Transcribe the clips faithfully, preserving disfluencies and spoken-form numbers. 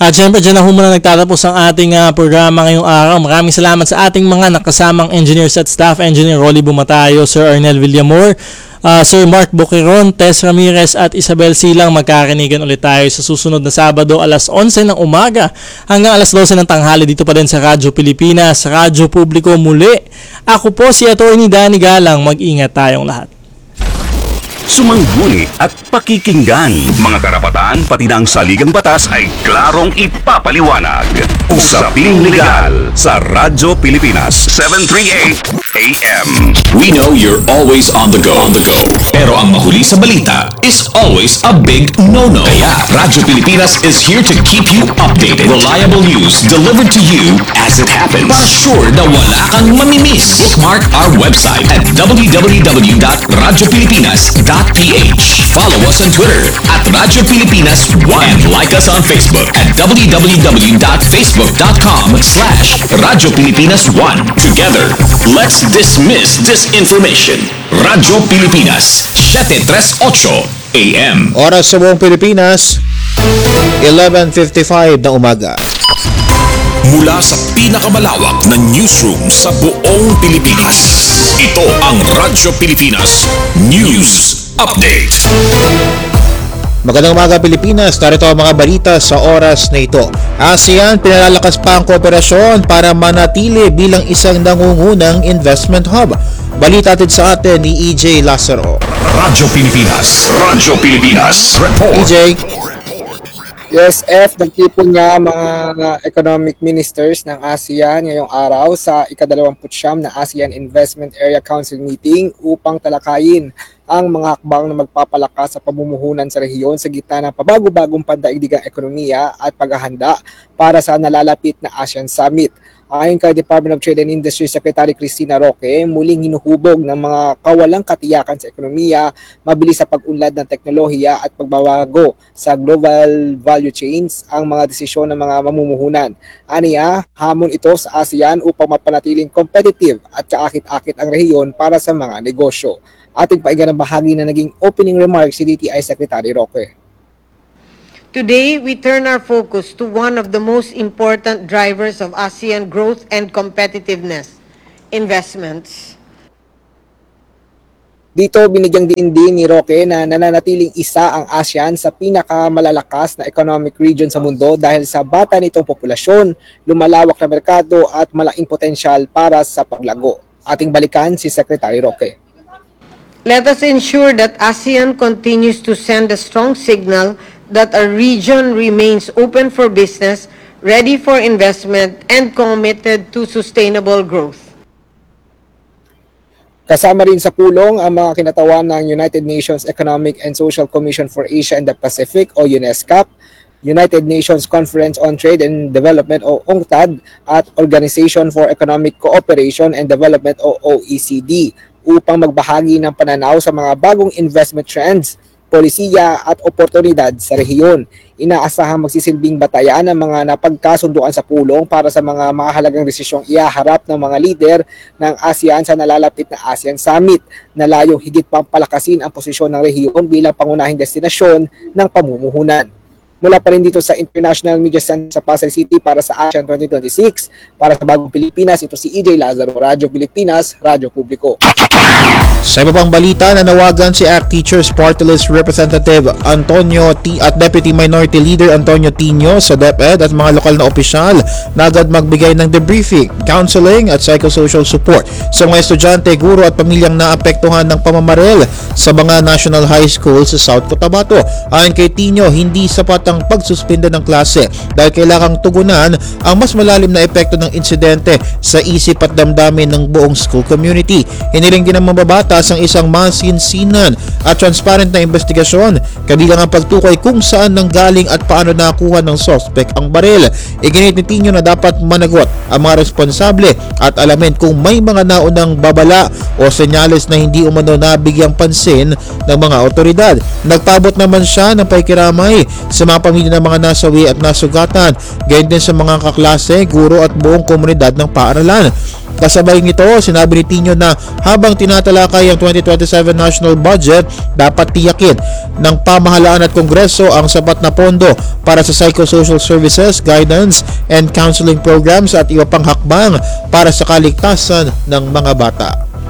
At syempre dyan na muna nagtatapos ang ating uh, programa ngayong araw. Maraming salamat sa ating mga nakasamang engineers at staff engineer Rolly Bumatayo, Sir Arnel Villamor, uh, Sir Mark Boqueron, Tess Ramirez at Isabel Silang. Magkakinigan ulit tayo sa susunod na Sabado alas onse ng umaga hanggang alas dose ng tanghali dito pa din sa Radyo Pilipinas, Radyo Publiko muli. Ako po si Attorney Danny Galang. Mag-ingat tayong lahat. Sumangguni at pakikinggan. Mga karapatan pati na ang saligang batas ay klarong ipapaliwanag. Usaping Legal sa Radyo Pilipinas seven thirty-eight A M. We know you're always on the go. On the go. Pero ang mahuli sa balita is always a big no-no. Kaya Radyo Pilipinas is here to keep you updated. Reliable news delivered to you as it happens. Para sure na wala kang mamimiss. Bookmark our website at w w w dot radyo pilipinas dot p h. Follow us on Twitter at Radyo Pilipinas one and like us on Facebook at w w w dot facebook dot com slash Radyo Pilipinas one. Together, let's dismiss disinformation. Radyo Pilipinas seven thirty-eight A M. Oras sa buong Pilipinas, eleven fifty-five na umaga. Mula sa pinakamalawak na newsroom sa buong Pilipinas, ito ang Radyo Pilipinas News Update. Magandang umaga Pilipinas, narito ang mga balita sa oras na ito. ASEAN pinalalakas pa ang kooperasyon para manatili bilang isang nangungunang investment hub. Balita atin sa atin ni E J Lazaro. Radyo Pilipinas, Radyo Pilipinas Report. E J. Yes, F, nagtipon nga mga economic ministers ng ASEAN ngayong araw sa ikadalawamputsyam na ASEAN Investment Area Council meeting upang talakayin ang mga hakbang na magpapalakas sa pamumuhunan sa rehiyon sa gitna ng pabago-bagong pandaigdigang ekonomiya at paghahanda para sa nalalapit na ASEAN Summit. Ayon kay Department of Trade and Industry Secretary Cristina Roque, muling hinuhubog ng mga kawalang katiyakan sa ekonomiya, mabilis sa pag-unlad ng teknolohiya at pagbabago sa global value chains ang mga desisyon ng mga mamumuhunan. Aniya, hamon ito sa ASEAN upang mapanatiling competitive at kaakit-akit ang rehiyon para sa mga negosyo. Ating painggan ang bahagi na naging opening remarks si D T I Secretary Roque. Today, we turn our focus to one of the most important drivers of ASEAN growth and competitiveness, investments. Dito, binigyang diin din ni Roque na nananatiling isa ang ASEAN sa pinakamalalakas na economic region sa mundo dahil sa bata nitong populasyon, lumalawak na merkado at malaking potensyal para sa paglago. Ating balikan si Secretary Roque. Let us ensure that ASEAN continues to send a strong signal that our region remains open for business, ready for investment, and committed to sustainable growth. Kasama rin sa pulong ang mga kinatawan ng United Nations Economic and Social Commission for Asia and the Pacific o UNESCAP, United Nations Conference on Trade and Development o UNCTAD at Organization for Economic Cooperation and Development o O E C D upang magbahagi ng pananaw sa mga bagong investment trends, polisiya at oportunidad sa rehiyon. Inaasahang magsisilbing batayan ang mga napagkasunduan sa pulong para sa mga mahalagang desisyong ihaharap ng mga lider ng ASEAN sa nalalapit na ASEAN Summit na layong higit pang palakasin ang posisyon ng rehiyon bilang pangunahing destinasyon ng pamumuhunan. Mula pa rin dito sa International Media Center sa Pasay City para sa ASEAN twenty twenty-six, para sa Bagong Pilipinas, ito si E J Lazaro, Radyo Pilipinas, Radyo Publiko. Sa iba pang balita, nanawagan si A C T Teachers Party List Representative Antonio T. at Deputy Minority Leader Antonio Tino sa DepEd at mga lokal na opisyal na agad magbigay ng debriefing, counseling at psychosocial support sa mga estudyante, guro at pamilyang naapektuhan ng pamamaril sa mga national high schools sa South Cotabato. Ayon kay Tino, hindi sapat ang pagsuspinde ng klase dahil kailangang tugunan ang mas malalim na epekto ng insidente sa isip at damdamin ng buong school community. Hiniling din ng mababatas ang isang masinsinan at transparent na investigasyon, kabilang ang pagtukoy kung saan nanggaling at paano nakakuha ng suspect ang baril. Iginit ni Tino na dapat managot ang mga responsable at alamin kung may mga naunang babala o senyales na hindi umano nabigyang pansin ng mga otoridad. Nagpabot naman siya ng pakikiramay sa mga pamilya ng mga nasawi at nasugatan, gayon din sa mga kaklase, guro at buong komunidad ng paaralan. Kasabay nito, sinabi ni Tino na habang tinatalakay isinalay ang twenty twenty-seven national budget, dapat tiyakin ng pamahalaan at kongreso ang sapat na pondo para sa psychosocial services, guidance and counseling programs at iba pang hakbang para sa kaligtasan ng mga bata.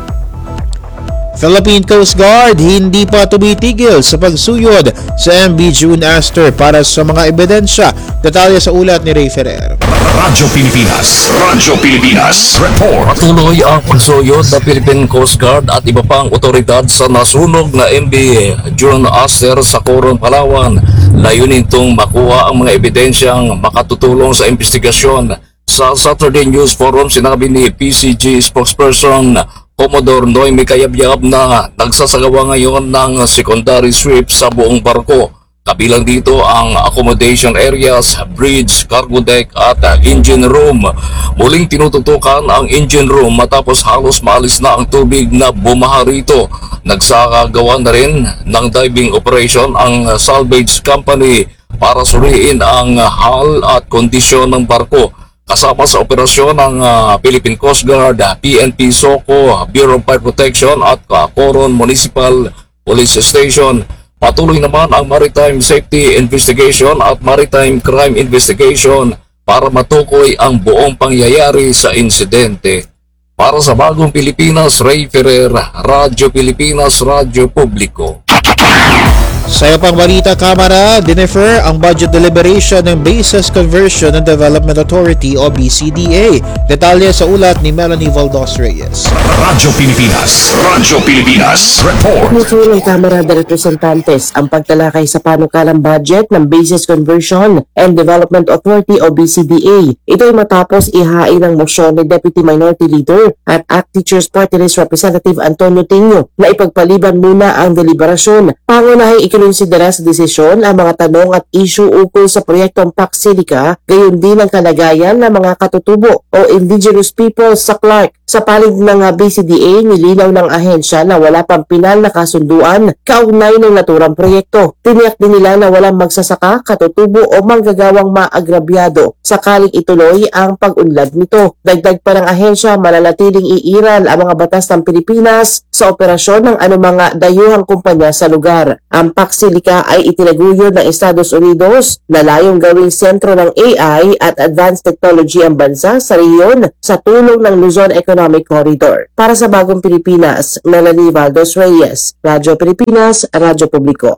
Philippine Coast Guard hindi pa tumitigil sa pagsuyod sa M V June Aster para sa mga ebidensya. Detalye sa ulat ni Ray Ferrer. Radyo Pilipinas, Radyo Pilipinas, report. Patuloy ang pagsuyod ng Philippine Coast Guard at iba pang otoridad sa nasunog na M V June Aster sa Coron, Palawan. Layunin itong makuha ang mga ebidensyang makatutulong sa investigasyon. Sa Saturday News Forum, sinabi ni P C G spokesperson Commodore Noy Mikayabyab na nagsasagawa ngayon ng secondary sweep sa buong barko. Kabilang dito ang accommodation areas, bridge, cargo deck at engine room. Muling tinututukan ang engine room matapos halos maalis na ang tubig na bumaha rito. Nagsakagawa na rin ng diving operation ang salvage company para suriin ang hull at kondisyon ng barko. Kasama sa operasyon ng uh, Philippine Coast Guard, P N P SOCO, Bureau of Fire Protection at uh, Coron Municipal Police Station. Patuloy naman ang Maritime Safety Investigation at Maritime Crime Investigation para matukoy ang buong pangyayari sa insidente. Para sa Bagong Pilipinas, Ray Ferrer, Radyo Pilipinas, Radyo Publiko. Sa iyo pang balita, Kamara, dinefer ang budget deliberation ng Bases Conversion and Development Authority o B C D A. Detalye sa ulat ni Melanie Valdos Reyes. Radyo Pilipinas, Radyo Pilipinas, report. Inutuloy ng Kamara de Representantes ang pagtalakay sa panukalang budget ng Bases Conversion and Development Authority o B C D A. Ito ay matapos ihain ang motion ni Deputy Minority Leader at A C T Teachers Party List Representative Antonio Tinio na ipagpaliban muna ang deliberasyon. Pangunahing ikinonsidera sa desisyon ang mga tanong at issue ukol sa proyektong Paxilica, gayon din ang kalagayan ng mga katutubo o indigenous people sa Clark. Sa palig ng B C D A, nilinaw ng ahensya na wala pang pinal na kasunduan kaugnay ng naturang proyekto. Tiniyak din nila na walang magsasaka, katutubo o manggagawang maagrabyado sakaling ituloy ang pag-unlad nito. Dagdag pa ng ahensya, mananatiling iiral ang mga batas ng Pilipinas sa operasyon ng anumang dayuhang kumpanya sa lugar. Ang Paxilica ay itinaguyod ng Estados Unidos na layong gawing sentro ng A I at advanced technology ang bansa sa rehiyon sa tulong ng Luzon Economic Corridor. Para sa Bagong Pilipinas, Melanie Valdos Reyes, Radyo Pilipinas, Radyo Publiko.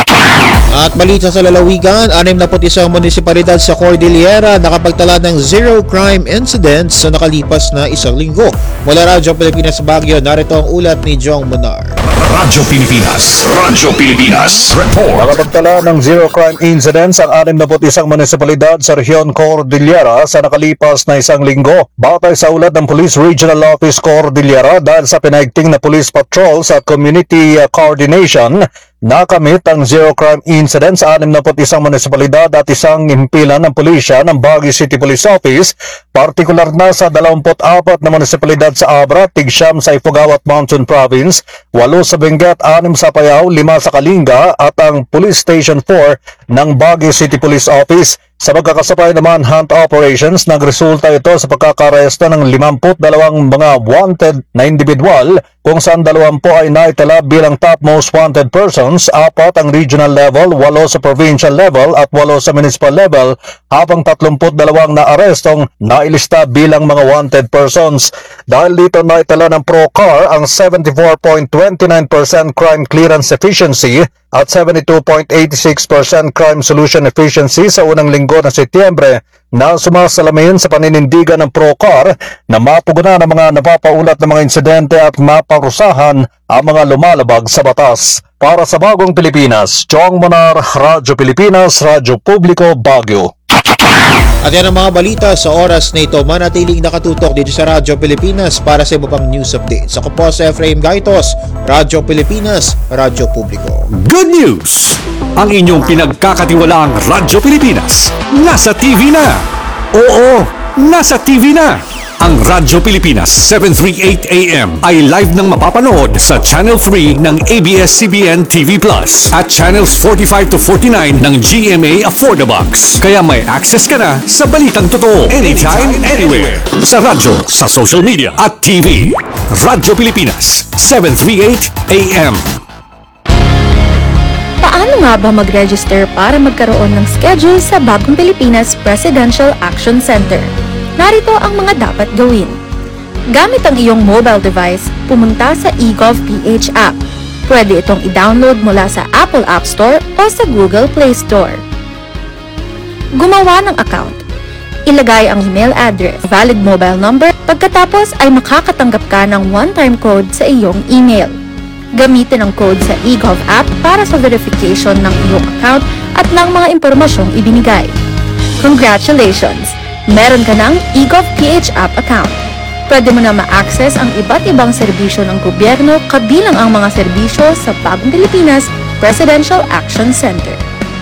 At balita sa lalawigan, anim na isang munisipalidad sa Cordillera nakapagtala ng zero crime incidents sa nakalipas na isang linggo. Mula Radyo Pilipinas Baguio, narito ang ulat ni Jong Monar. Radyo Pilipinas, Radyo Pilipinas, report. Nakapagtala ng zero crime incidents ang anim na isang munisipalidad sa rehiyon Cordillera sa nakalipas na isang linggo. Batay sa ulat ng Police Regional Office Cordillera, dahil sa pinaigting na police patrols at community coordination, nakamit ang zero crime incident sa anim na isang munisipalidad at isang himpilan ng pulisya ng Baguio City Police Office, partikular na sa dalawampu't apat na munisipalidad sa Abra, Tigsiam sa Ifugao at Mountain Province, walo sa Benguet, anim sa Apayao, lima sa Kalinga at ang Police Station four ng Baguio City Police Office. Sa magkakasabay naman hunt operations, nagresulta ito sa pagkakaresto ng limampu't dalawang mga wanted na individual, kung saan dalawampu ay naitala bilang top most wanted persons, apat ang regional level, walo sa provincial level at walo sa municipal level, habang tatlumput dalawang na arestong nailista bilang mga wanted persons. Dahil dito naitala ng ProCar ang seventy-four point two nine percent crime clearance efficiency at seventy-two point eight six percent crime solution efficiency sa unang linggo ng Setyembre, na sumasalamin sa paninindigan ng ProCar na mapugunan ang mga napapaulat ng mga insidente at maparusahan ang mga lumalabag sa batas. Para sa Bagong Pilipinas, Jong Monar, Radyo Pilipinas, Radyo Publiko, Baguio. At yan ang mga balita sa oras na ito. Manatiling nakatutok dito sa Radyo Pilipinas para sa iba pang news updates. Ako po si Efraim Gaitos, Radyo Pilipinas, Radyo Publiko. Good news! Ang inyong pinagkakatiwalaang Radyo Pilipinas nasa T V na. Oo, nasa T V na. Ang Ang Radyo Pilipinas seven thirty-eight A M ay live nang mapapanood sa Channel three ng A B S C B N T V Plus at Channels forty-five to forty-nine ng G M A Affordabox. Kaya may access ka na sa balitang totoo anytime, anywhere. Sa radyo, sa social media at T V. Radyo Pilipinas seven thirty-eight A M. Paano nga ba mag-register para magkaroon ng schedule sa Bagong Pilipinas Presidential Action Center? Narito ang mga dapat gawin. Gamit ang iyong mobile device, pumunta sa eGovPH app. Pwede itong i-download mula sa Apple App Store o sa Google Play Store. Gumawa ng account. Ilagay ang email address, valid mobile number, pagkatapos ay makakatanggap ka ng one-time code sa iyong email. Gamitin ang code sa eGov app para sa verification ng iyong account at ng mga impormasyong ibinigay. Congratulations! Meron ka ng eGovPH app account. Pwede mo na ma-access ang iba't ibang serbisyo ng gobyerno kabilang ang mga serbisyo sa Bagong Pilipinas Presidential Action Center.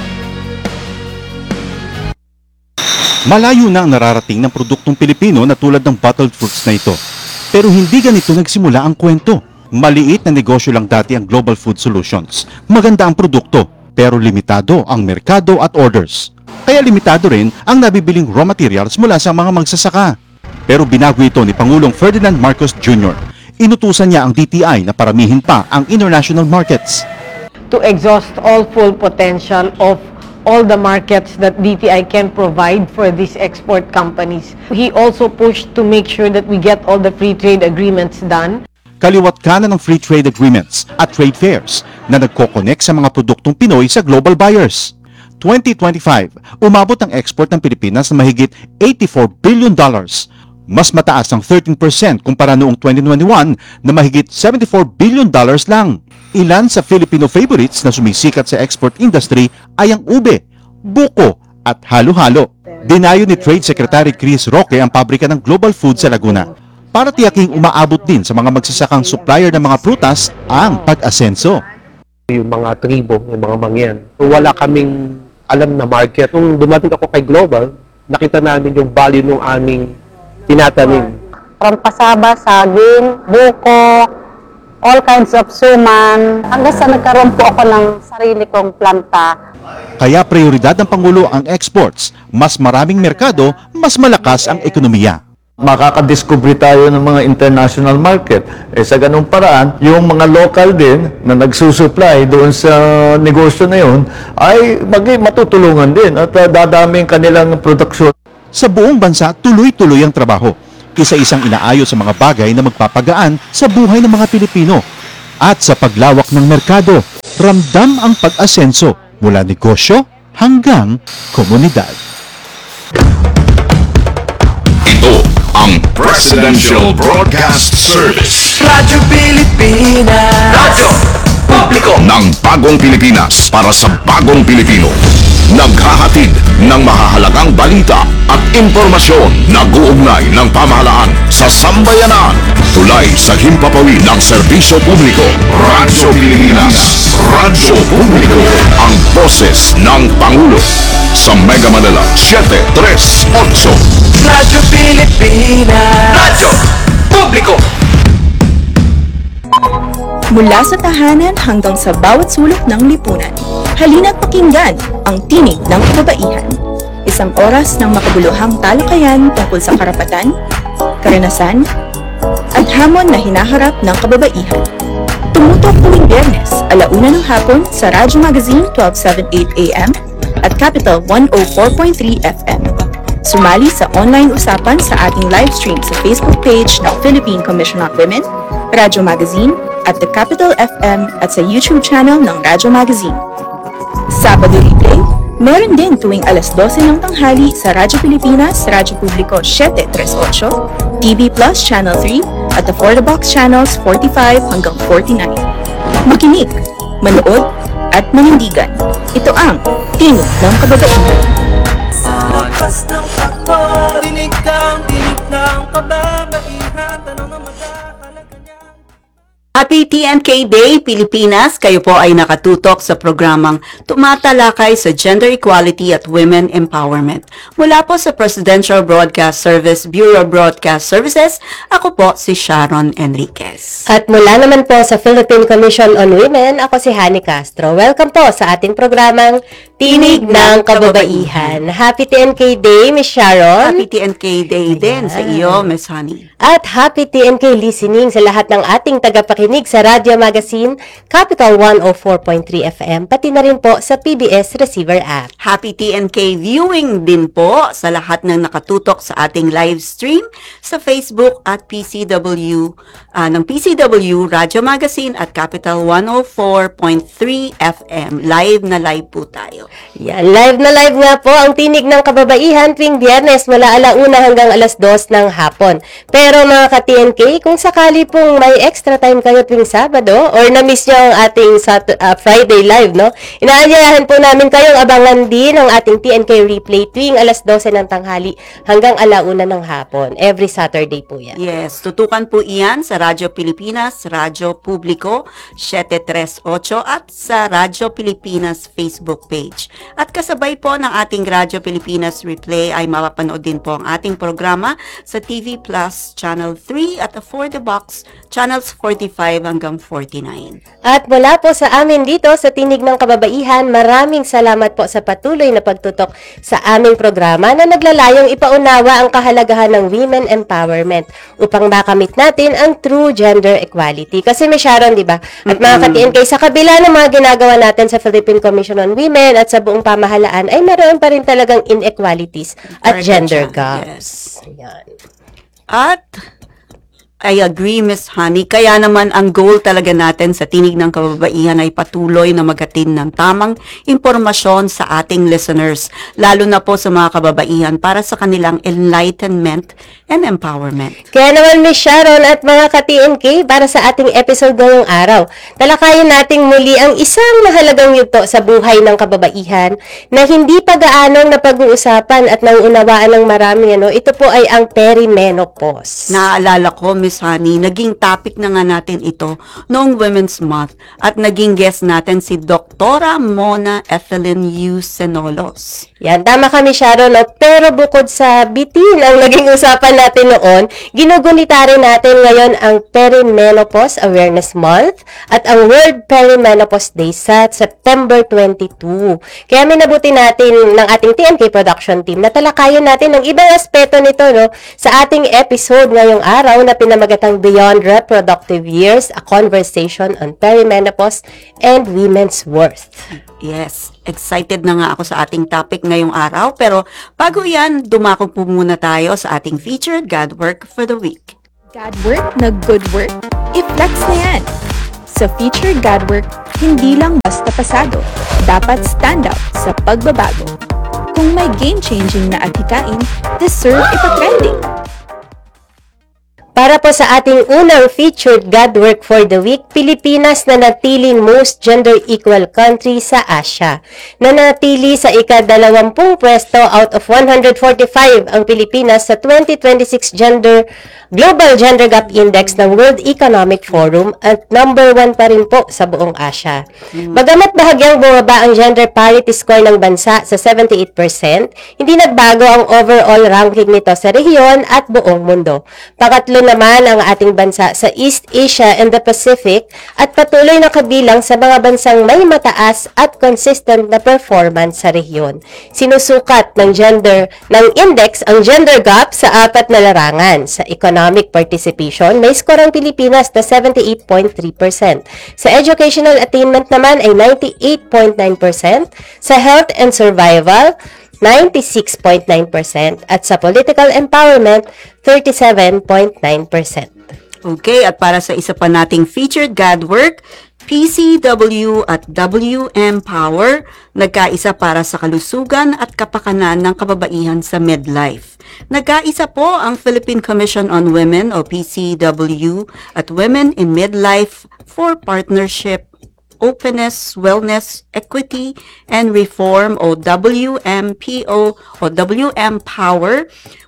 Malayo na ang nararating ng produktong Pilipino na tulad ng bottled fruits na ito. Pero hindi ganito nagsimula ang kwento. Maliit na negosyo lang dati ang Global Food Solutions. Maganda ang produkto, pero limitado ang merkado at orders. Kaya limitado rin ang nabibiling raw materials mula sa mga magsasaka. Pero binago ito ni Pangulong Ferdinand Marcos Junior Inutusan niya ang D T I na paramihin pa ang international markets. To exhaust all full potential of all the markets that D T I can provide for these export companies. He also pushed to make sure that we get all the free trade agreements done. Kaliwat kanan ng free trade agreements at trade fairs na nagko-connect sa mga produktong Pinoy sa global buyers. twenty twenty-five, umabot ang export ng Pilipinas na mahigit eighty-four billion dollars. Mas mataas ang thirteen percent kumpara noong twenty twenty-one na mahigit seventy-four billion dollars lang. Ilan sa Filipino favorites na sumisikat sa export industry ay ang ube, buko at halo-halo. Dinayo ni Trade Secretary Chris Roque ang pabrika ng Global Food sa Laguna para tiyaking umaabot din sa mga magsasakang supplier ng mga prutas ang pag-asenso. Yung mga tribo, yung mga mangyan, wala kaming alam na market. Nung dumating ako kay Global, nakita namin yung value ng aming tinatanim. From pasaba, saging, buko, all kinds of suman, hanggang sa nagkaroon po ako ng sarili kong planta. Kaya prioridad ng Pangulo ang exports. Mas maraming merkado, mas malakas ang ekonomiya. Makakadiscover tayo ng mga international market. Eh, sa ganung paraan, yung mga local din na nagsusupply doon sa negosyo na yun ay maging matutulungan din at uh, dadami ang kanilang produksyon. Sa buong bansa, tuloy-tuloy ang trabaho. Isa-isang inaayos sa mga bagay na magpapagaan sa buhay ng mga Pilipino. At sa paglawak ng merkado, ramdam ang pag-asenso mula negosyo hanggang komunidad. Ito ang Presidential Broadcast Service. Radyo Pilipinas. Radyo Publiko ng Bagong Pilipinas para sa Bagong Pilipino. Naghahatid ng mahahalagang balita at impormasyon na guugnay ng pamahalaan sa sambayanan. Tulay sa himpapawid ng serbisyo publiko. Radyo Pilipinas. Radyo Publiko. Ang boses ng Pangulo. Sa Mega Manila, seven three eight. Radyo Pilipinas. Radyo Publiko. Mula sa tahanan hanggang sa bawat sulok ng lipunan, halina't pakinggan ang tinig ng kababaihan. Isang oras ng makabuluhang talakayan tungkol sa karapatan, karanasan, at hamon na hinaharap ng kababaihan. Tumutok tuwing Biyernes, alauna ng hapon sa Radyo Magazine twelve seventy-eight A M at Capital one oh four point three F M. Sumali sa online usapan sa ating live stream sa Facebook page ng Philippine Commission on Women, Radyo Magazine, at The Capital F M at sa YouTube channel ng Radyo Magazine. Sabado replay, meron din tuwing alas dose ng tanghali sa Radyo Pilipinas, Radyo Publiko seven three eight, T V Plus Channel three, at the For the Box Channels forty-five hanggang forty-nine. Makinig, manood, at manindigan. Ito ang Tinig ng Kababaihan. Sa lakas ng takbo, tinig kang tinig ng kababaihan, tanong na magkakalaga niya. Happy T N K Day, Pilipinas! Kayo po ay nakatutok sa programang tumatalakay sa gender equality at women empowerment. Mula po sa Presidential Broadcast Service, Bureau of Broadcast Services, ako po si Sharon Enriquez. At mula naman po sa Philippine Commission on Women, ako si Hani Castro. Welcome po sa ating programang Tinig ng Kababaihan. Happy T N K Day, Miss Sharon. Happy T N K Day din sa iyo, Miss Honey. At happy T N K listening sa lahat ng ating tagapakinig sa Radio Magazine, Capital one oh four point three F M, pati na rin po sa P B S Receiver App. Happy T N K viewing din po sa lahat ng nakatutok sa ating live stream sa Facebook at P C W uh, ng P C W Radio Magazine at Capital one oh four point three F M. Live na live po tayo. Yan, live na live nga po ang Tinig ng Kababaihan tuwing Biyernes mula alauna hanggang alas dos ng hapon. Pero mga ka-T N K, kung sakali pong may extra time kayo tuwing Sabado or na-miss nyo ang ating Sat- uh, Friday live, no? Inaanyayahan po namin kayong abangan din ang ating T N K replay tuwing alas dose ng tanghali hanggang alauna ng hapon. Every Saturday po yan. Yes, tutukan po iyan sa Radyo Pilipinas, Radyo Publiko seven three eight at sa Radyo Pilipinas Facebook page. At kasabay po ng ating Radyo Pilipinas replay ay mapapanood din po ang ating programa sa T V Plus Channel three at For the Box Channels forty-five hanggang forty-nine. At mula po sa amin dito sa Tinig ng Kababaihan, maraming salamat po sa patuloy na pagtutok sa aming programa na naglalayong ipaunawa ang kahalagahan ng women empowerment upang makamit natin ang true gender equality. Kasi may Sharon, di ba? At mga ka-T N K, sa kabila ng mga ginagawa natin sa Philippine Commission on Women at sa buong pamahalaan, ay meron pa rin talagang inequalities at gender gaps. Ayan. At I agree, Miss Honey. Kaya naman ang goal talaga natin sa Tinig ng Kababaihan ay patuloy na maghatid ng tamang impormasyon sa ating listeners, lalo na po sa mga kababaihan para sa kanilang enlightenment and empowerment. Kaya naman, Miss Sharon at mga ka-T N K, para sa ating episode ngayong araw, talakayin nating muli ang isang mahalagang yugto sa buhay ng kababaihan na hindi pa gaanong napag-uusapan at nauunawaan ng marami. Ano? Ito po ay ang perimenopause. Naaalala ko, Miss Honey, naging topic na nga natin ito noong Women's Month at naging guest natin si Doktora Mona Evelyn U. Senolos. Yan, tama kami, Sharon. No? Pero bukod sa bitin ang naging usapan natin noon, ginugunita rin natin ngayon ang Perimenopause Awareness Month at ang World Perimenopause Day sa September twenty-two. Kaya minabuti natin ng ating T N K production team na talakayin natin ng ibang aspeto nito, no, sa ating episode ngayong araw na pinamagatang Beyond Reproductive Years, a Conversation on Perimenopause and Women's Worth. Yes, excited na nga ako sa ating topic ngayong araw. Pero bago yan, dumako po muna tayo sa ating featured God Work for the Week. God work na good work? I-flex na yan! Sa featured God work, hindi lang basta pasado. Dapat stand out sa pagbabago. Kung may game-changing na adhikain, deserve ipa-trending. Para po sa ating unang featured God Work for the Week, Pilipinas na natiling most gender equal country sa Asia. Nanatili sa ika-dalawampung pwesto out of one hundred forty-five ang Pilipinas sa twenty twenty-six Gender Global Gender Gap Index ng World Economic Forum at number one pa rin po sa buong Asia. Bagamat bahagyang bumaba ang gender parity score ng bansa sa seventy-eight percent, hindi nagbago ang overall ranking nito sa rehiyon at buong mundo. Pakatlo naman ang ating bansa sa East Asia and the Pacific at patuloy na kabilang sa mga bansang may mataas at consistent na performance sa rehiyon. Sinusukat ng gender ng index ang gender gap sa apat na larangan. Sa economic participation, may score ang Pilipinas na seventy-eight point three percent. Sa educational attainment naman ay ninety-eight point nine percent. Sa health and survival, ninety-six point nine percent at sa political empowerment, thirty-seven point nine percent. Okay, at para sa isa pa nating featured God Work, P C W at W M Power, nagkaisa para sa kalusugan at kapakanan ng kababaihan sa midlife. Nagkaisa po ang Philippine Commission on Women o P C W at Women in Midlife for Partnership, Openness, Wellness, Equity, and Reform o W M P O o W M Power,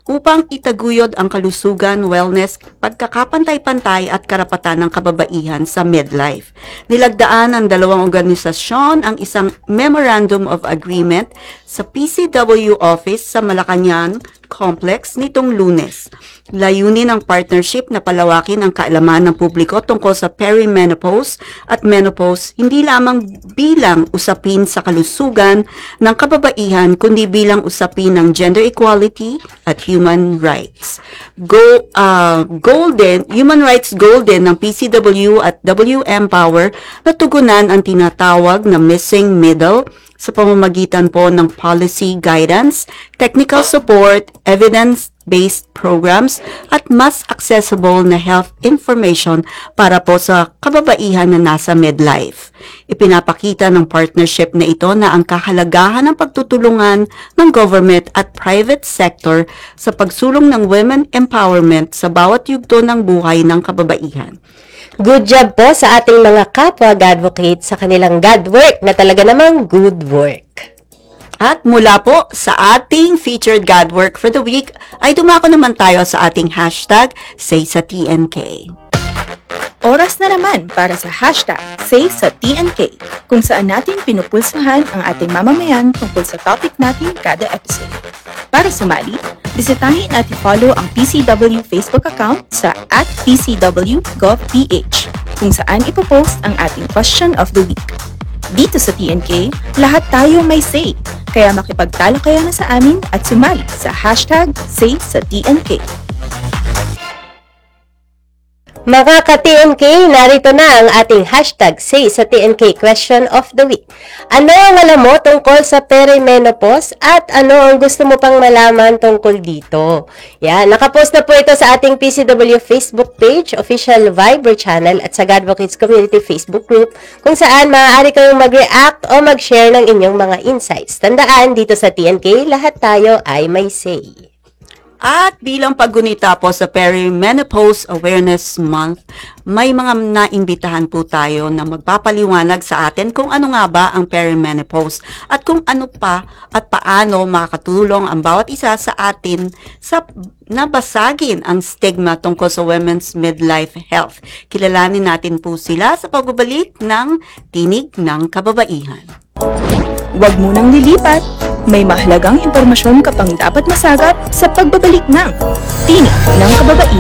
upang itaguyod ang kalusugan, wellness, pagkakapantay-pantay at karapatan ng kababaihan sa midlife. Nilagdaan ng dalawang organisasyon ang isang Memorandum of Agreement sa P C W office sa Malacañang Complex nitong Lunes. Layunin ng partnership na palawakin ang kaalaman ng publiko tungkol sa perimenopause at menopause hindi lamang bilang usapin sa kalusugan ng kababaihan kundi bilang usapin ng gender equality at human rights. Go, uh, golden, human rights golden ng P C W at W M Power na tugunan ang tinatawag na missing middle sa pamamagitan po ng policy guidance, technical support, evidence-based programs, at mas accessible na health information para po sa kababaihan na nasa midlife. Ipinapakita ng partnership na ito na ang kahalagahan ng pagtutulungan ng government at private sector sa pagsulong ng women empowerment sa bawat yugto ng buhay ng kababaihan. Good job po sa ating mga kapwa advocate sa kanilang God work na talaga namang good work. At mula po sa ating featured God work for the week, ay dumako naman tayo sa ating hashtag Say sa T N K. Oras na naman para sa hashtag Say sa T N K, kung saan natin pinupulsahan ang ating mamamayan tungkol sa topic natin kada episode. Para sumali, bisitahin at i-follow ang P C W Facebook account sa at P C W Gov P H, kung saan ipopost ang ating question of the week. Dito sa T N K, lahat tayo may say, kaya makipagtalo kayo na sa amin at sumali sa hashtag Say sa T N K. Mga ka-T N K, narito na ang ating hashtag Say sa T N K question of the week. Ano ang alam mo tungkol sa perimenopause at ano ang gusto mo pang malaman tungkol dito? Yan, nakapost na po ito sa ating P C W Facebook page, official Viber channel at sa Godvocates Community Facebook group kung saan maaari kayong mag-react o mag-share ng inyong mga insights. Tandaan, dito sa T N K, lahat tayo ay may say. At bilang paggunita po sa Perimenopause Awareness Month, may mga naimbitahan po tayo na magpapaliwanag sa atin kung ano nga ba ang perimenopause at kung ano pa at paano makakatulong ang bawat isa sa atin sa nabasagin ang stigma tungkol sa women's midlife health. Kilalanin natin po sila sa pagbabalik ng Tinig ng Kababaihan. Huwag munang lilipat. May mahalagang impormasyon ka pang dapat masagap sa pagbabalik ng Tinig ng Kababaihan.